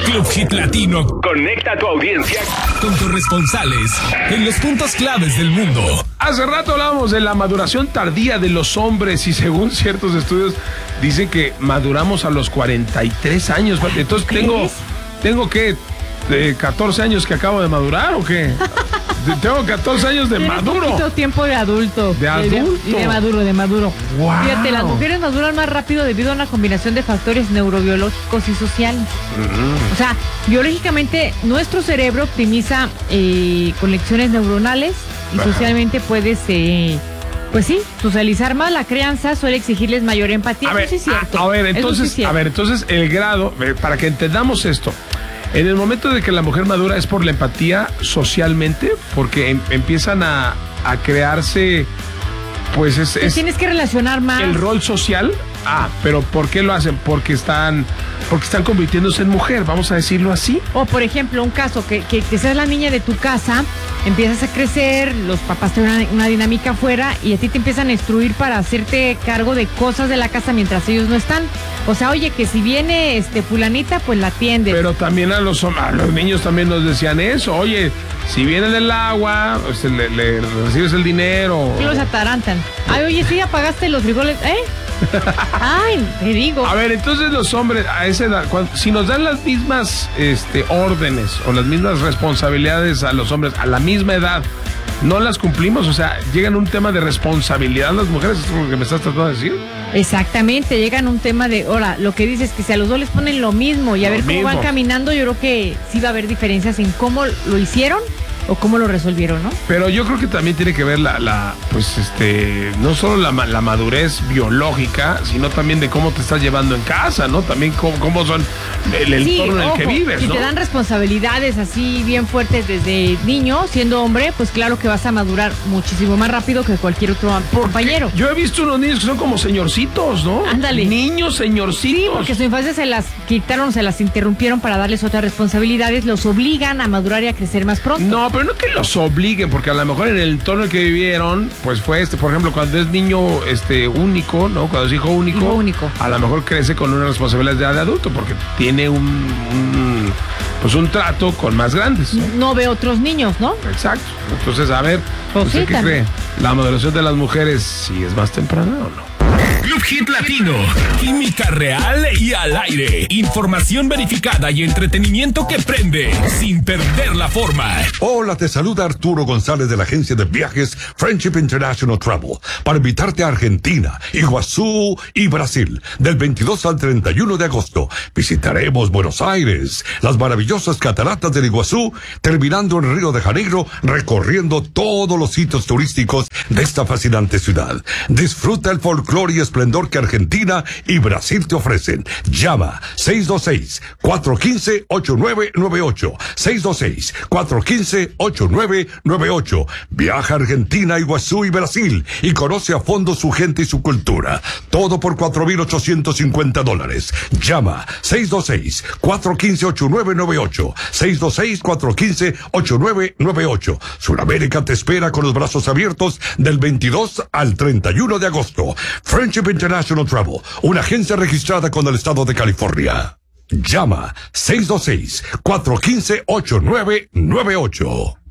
Club Hit Latino conecta a tu audiencia con corresponsales en los puntos claves del mundo. Hace rato hablábamos de la maduración tardía de los hombres y según ciertos estudios dicen que maduramos a los 43 años. Entonces tengo que 14 años que acabo de madurar ¿o qué? Tengo 14 años de maduro. Poquito tiempo de adulto. De adulto. Y de maduro. Wow. Fíjate, las mujeres maduran más rápido debido a una combinación de factores neurobiológicos y sociales. O sea, biológicamente nuestro cerebro optimiza conexiones neuronales y socialmente puedes, pues sí, socializar más. La crianza suele exigirles mayor empatía. A ver, eso sí es cierto. Entonces el grado, para que entendamos esto. En el momento de que la mujer madura es por la empatía socialmente, porque empiezan a crearse, pues Te tienes que relacionar más. El rol social. Pero ¿por qué lo hacen? Porque están convirtiéndose en mujer, vamos a decirlo así. O por ejemplo, un caso, que seas la niña de tu casa, empiezas a crecer, los papás tienen una dinámica afuera y a ti te empiezan a instruir para hacerte cargo de cosas de la casa mientras ellos no están. O sea, oye, que si viene fulanita, pues la atiendes. Pero también a los niños también nos decían eso. Oye, si viene del agua, pues, le recibes el dinero. Y los atarantan. Ay, oye, sí, apagaste los frijoles, Ay, te digo. A ver, entonces los hombres a esa edad, si nos dan las mismas órdenes o las mismas responsabilidades a los hombres a la misma edad, no las cumplimos, o sea, llegan a un tema de responsabilidad las mujeres, ¿es lo que me estás tratando de decir? Exactamente, llegan a un tema de, ahora, lo que dices es que si a los dos les ponen lo mismo y a ver cómo van caminando, yo creo que sí va a haber diferencias en cómo lo hicieron o cómo lo resolvieron, ¿no? Pero yo creo que también tiene que ver no solo la madurez biológica, sino también de cómo te estás llevando en casa, ¿no? También cómo son el entorno en el que vives, si ¿no? te dan responsabilidades así bien fuertes desde niño, siendo hombre, pues claro que vas a madurar muchísimo más rápido que cualquier otro compañero. Yo he visto unos niños que son como señorcitos, ¿no? Ándale. Niños señorcitos. Sí, porque su infancia se las quitaron, se las interrumpieron para darles otras responsabilidades, los obligan a madurar y a crecer más pronto. No, pero no que los obliguen, porque a lo mejor en el entorno en que vivieron, pues fue por ejemplo, cuando es niño único, ¿no? Cuando es hijo único, a lo mejor crece con una responsabilidad de adulto, porque tiene un trato con más grandes. No ve otros niños, ¿no? Exacto. Entonces, a ver, ¿usted qué cree? ¿La maduración de las mujeres sí es más temprana o no? Club Hit Latino, química real y al aire, información verificada y entretenimiento que prende sin perder la forma. Hola, te saluda Arturo González de la agencia de viajes Friendship International Travel para invitarte a Argentina, Iguazú y Brasil del 22 al 31 de agosto. Visitaremos Buenos Aires, las maravillosas cataratas del Iguazú, terminando en Río de Janeiro, recorriendo todos los sitios turísticos de esta fascinante ciudad. Disfruta el folclore y esplendor que Argentina y Brasil te ofrecen. Llama 626-415-8998. 626-415-8998. Viaja a Argentina, Iguazú y Brasil y conoce a fondo su gente y su cultura. Todo por $4,850. Llama 626-415-8998. 626-415-8998. Sudamérica te espera con los brazos abiertos del 22 al 31 de agosto. Friendship International Travel, una agencia registrada con el estado de California. Llama 626-415-8998.